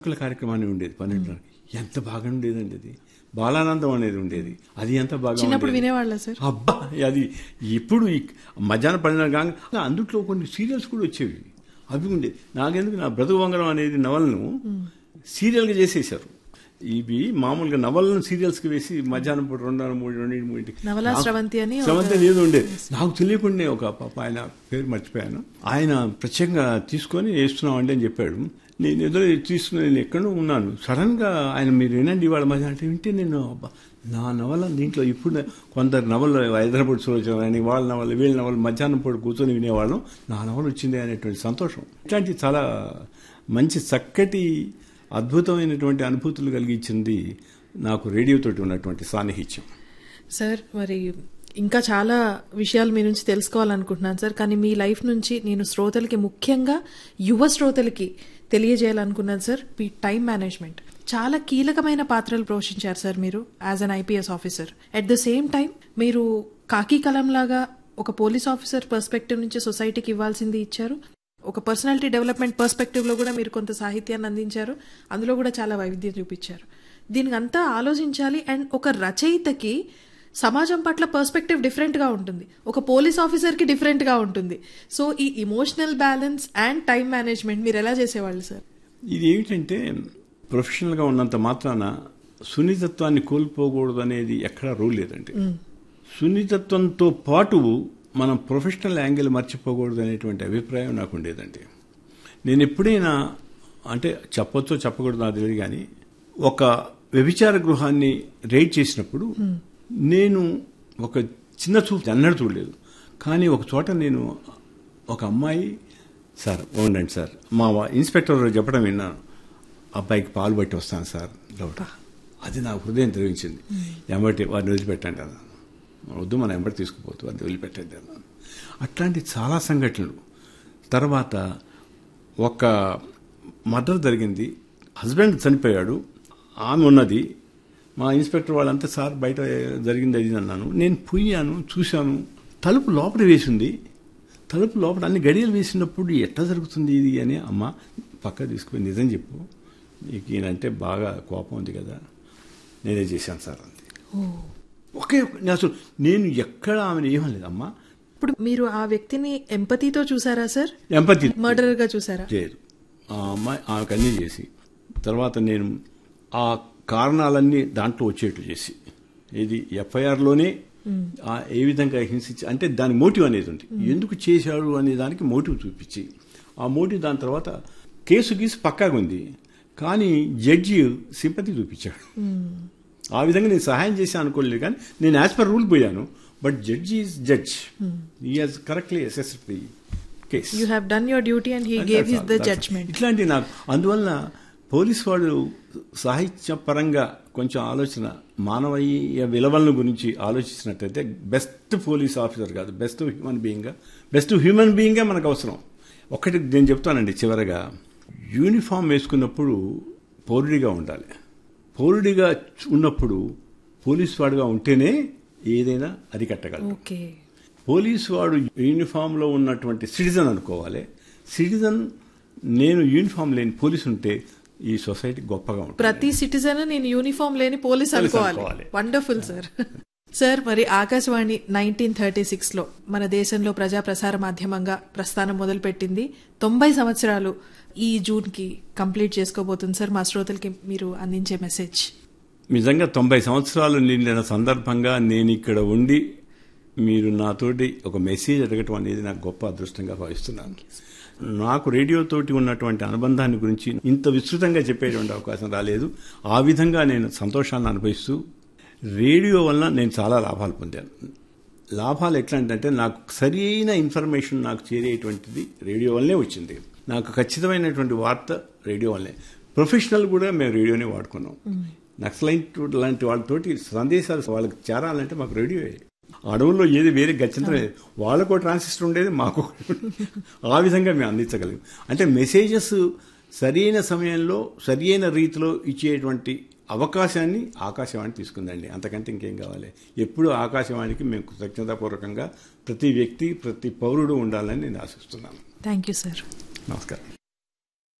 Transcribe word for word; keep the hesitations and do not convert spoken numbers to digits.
కుల కార్యక్రమాన్ని ఉండేది పన్నెండున్నరకి. ఎంత బాగా ఉండేదండి అది. బాలానందం అనేది ఉండేది. అది ఎంత బాగా చిన్నప్పుడు వినేవాళ్ళ సార్? అబ్బా, అది ఇప్పుడు మధ్యాహ్నం పడిన కాగా అందుట్లో కొన్ని సీరియల్స్ కూడా వచ్చేవి. అవి ఉండేది. నాకెందుకు నా బ్రతుకు వంగరం అనేది నవలను సీరియల్గా చేసేసారు. ఇవి మామూలుగా నవలను సీరియల్స్ కి వేసి మధ్యాహ్నం పూట రెండున్నర మూడు రెండు మూడింటికి నవలా స్రవంతి అని స్రవంతి ఏదో ఉండేది. నాకు తెలియకుండా ఒక పాప, ఆయన పేరు మర్చిపోయాను, ఆయన ప్రత్యేకంగా తీసుకొని వేస్తున్నామండి అని చెప్పాడు. నేను ఏదో తీసుకుని నేను ఎక్కడో ఉన్నాను. సడన్ గా ఆయన మీరు వినండి ఇవాళ మధ్య అంటే వింటే నేను నా నవల దీంట్లో ఇప్పుడు కొందరు నవలు హైదరాబాద్ సులోచన అని వాళ్ళ నవలు వీళ్ళ నవలు మధ్యాహ్నం పూట కూర్చొని వినేవాళ్ళం. నా నవల వచ్చింది అనేటువంటి సంతోషం. ఇట్లాంటి చాలా మంచి చక్కటి అద్భుతమైనటువంటి అనుభూతులు కలిగించింది నాకు రేడియోతోటి ఉన్నటువంటి సాన్నిహిత్యం. సార్, మరి ఇంకా చాలా విషయాలు మీ నుంచి తెలుసుకోవాలనుకుంటున్నాను సార్. కానీ మీ లైఫ్ నుంచి నేను శ్రోతలకి, ముఖ్యంగా యువ శ్రోతలకి తెలియజేయాలనుకున్నాను సార్, మీ టైం మేనేజ్మెంట్ చాలా కీలకమైన పాత్రలు పోషించారు సార్ మీరు as an IPS officer. At the same time మీరు కాకి కలం లాగా ఒక పోలీస్ ఆఫీసర్ పర్స్పెక్టివ్ నుంచి సొసైటీకి ఇవ్వాల్సింది ఇచ్చారు. ఒక పర్సనాలిటీ డెవలప్మెంట్ పర్స్పెక్టివ్ లో కూడా మీరు కొంత సాహిత్యాన్ని అందించారు. అందులో కూడా చాలా వైవిధ్యం చూపించారు. దీనికి అంతా ఆలోచించాలి. అండ్ ఒక రచయితకి సమాజం పట్ల పర్స్పెక్టివ్ డిఫరెంట్ గా ఉంటుంది, ఒక పోలీస్ ఆఫీసర్ కి డిఫరెంట్ గా ఉంటుంది. సో ఈ emotional balance and time management మీరు ఎలా చేసేవాళ్ళు సార్? ఇది ఏమిటంటే ప్రొఫెషనల్ గా ఉన్నంత మాత్రాన సున్నితత్వాన్ని కోల్పోకూడదు అనేది ఎక్కడా రూల్ లేదండి. సున్నితత్వంతో పాటు మనం ప్రొఫెషనల్ యాంగిల్ మర్చిపోకూడదు అనేటువంటి అభిప్రాయం నాకు ఉండేదండి. నేను ఎప్పుడైనా, అంటే చెప్పొచ్చో చెప్పకూడదు నాకు తెలియదు, కానీ ఒక వ్యభిచార గృహాన్ని రైడ్ చేసినప్పుడు నేను ఒక చిన్న చూపు అన్నట్టు చూడలేదు. కానీ ఒక చోట నేను ఒక అమ్మాయి, సార్ ఉండండి సార్, మా ఇన్స్పెక్టర్ చెప్పడం విన్నాను, అబ్బాయికి పాలు బట్టి వస్తాను సార్ లోట. అది నా హృదయం తెరిగించింది. ఎంబటి వారిని వదిలిపెట్టండి అన్నాను. వద్దు, మనం ఎంబటి తీసుకుపోతూ వారిని వదిలిపెట్టండి అన్నాను. అట్లాంటి చాలా సంఘటనలు. తర్వాత ఒక మర్డర్ జరిగింది, హస్బెండ్ చనిపోయాడు, ఆమె ఉన్నది. మా ఇన్స్పెక్టర్ వాళ్ళంతా సార్ బయట జరిగింది అది అన్నాను. నేను పోయాను, చూశాను, తలుపు లోపల వేసింది. తలుపు లోపల అన్ని గడియలు వేసినప్పుడు ఎట్లా జరుగుతుంది ఇది అని, అమ్మ పక్క తీసుకుని నిజం చెప్పు, నీకు ఈయనంటే బాగా కోపం ఉంది కదా, నేనే చేశాను సార్ అంతే. ఒకే అసలు నేను ఎక్కడ ఆమెను ఏమలేదు అమ్మా. ఇప్పుడు మీరు ఆ వ్యక్తిని ఎంపతితో చూసారా సార్? ఎంపతి మర్డర్ గా చూసారా? లేదు. ఆ అమ్మాయి ఆమెకు అన్నీ చేసి తర్వాత నేను ఆ కారణాలన్నీ దాంట్లో వచ్చేట్లు చేసి, ఇది ఎఫ్ఐఆర్లోనే ఏ విధంగా హింసించి, అంటే దాని మోటివ్ అనేది ఉంది, ఎందుకు చేశాడు అనే దానికి మోటివ్ చూపించి, ఆ మోటివ్ దాని తర్వాత కేసు గీసి పక్కాగా ఉంది, కానీ జడ్జి సింపతి చూపించాడు. ఆ విధంగా నేను సహాయం చేశాను అనుకోలేదు, కానీ నేను యాజ్ పర్ రూల్ పోయాను. But judge is judge, he has correctly assessed the case. You have done your duty and he gave his the judgement. ఇట్లాంటి నాకు అందువల్ల పోలీసు వాళ్ళు సాహిత్య పరంగా కొంచెం ఆలోచన, మానవీయ విలువల గురించి ఆలోచించినట్టయితే బెస్ట్ పోలీస్ ఆఫీసర్ కాదు, బెస్ట్ హ్యూమన్ బీయింగ్గా బెస్ట్ హ్యూమన్ బీయింగ్గా మనకు అవసరం. ఒకటి నేను చెప్తానండి చివరగా, యూనిఫామ్ వేసుకున్నప్పుడు పౌరుడిగా ఉండాలి. పౌరుడిగా ఉన్నప్పుడు పోలీసు వాడుగా ఉంటేనే ఏదైనా అరికట్టగలరు. పోలీసు వాడు యూనిఫామ్ లో ఉన్నటువంటి సిటిజన్ అనుకోవాలి. సిటిజన్, నేను యూనిఫామ్ లేని పోలీసు ఉంటే ఈ సొసైటీ గొప్పగా ఉంటుంది. ప్రతి సిటిజన్ నేను యూనిఫామ్ లేని పోలీస్ అనుకోవాలి. Wonderful sir. సార్, మరి ఆకాశవాణి నైన్టీన్ థర్టీ సిక్స్ లో మన దేశంలో ప్రజా ప్రసార మాధ్యమంగా ప్రస్థానం మొదలుపెట్టింది. తొంభై సంవత్సరాలు ఈ జూన్ కి కంప్లీట్ చేసుకోబోతుంది సార్. మా శ్రోతలకి మీరు అందించే మెసేజ్. నిజంగా తొంభై సంవత్సరాలు నిండిన సందర్భంగా నేను ఇక్కడ ఉండి మీరు నాతోటి ఒక మెసేజ్ అడగటం అనేది నాకు గొప్ప అదృష్టంగా భావిస్తున్నాను. నాకు రేడియోతోటి ఉన్నటువంటి అనుబంధాన్ని గురించి ఇంత విస్తృతంగా చెప్పేటువంటి అవకాశం రాలేదు. ఆ విధంగా నేను సంతోషాన్ని అనుభవిస్తూ, రేడియో వలన నేను చాలా లాభాలు పొందాను. లాభాలు ఎట్లా అంటే, నాకు సరి అయిన ఇన్ఫర్మేషన్ నాకు చేరేటువంటిది రేడియో వల్లనే వచ్చింది. నాకు ఖచ్చితమైనటువంటి వార్త రేడియో వల్లనే. ప్రొఫెషనల్ కూడా మేము రేడియోనే వాడుకున్నాం. నక్సలైట్ లాంటి వాళ్ళతోటి సందేశాలు వాళ్ళకి చేరాలంటే మాకు రేడియో. అడవుల్లో ఏది వేరే గచ్చింతరం లేదు, వాళ్ళకో ట్రాన్సిస్టర్ ఉండేది, మాకు ఆ విధంగా మేము అందించగలిగాం. అంటే మెసేజెస్ సరైన సమయంలో సరైన రీతిలో ఇచ్చేటువంటి అవకాశాన్ని ఆకాశవాణి తీసుకుందండి. అంతకంటే ఇంకేం కావాలి. ఎప్పుడు ఆకాశవాణికి మేము కృతజ్ఞతాపూర్వకంగా ప్రతి వ్యక్తి, ప్రతి పౌరుడు ఉండాలని నేను ఆశిస్తున్నాను. Thank you sir. నమస్కారం.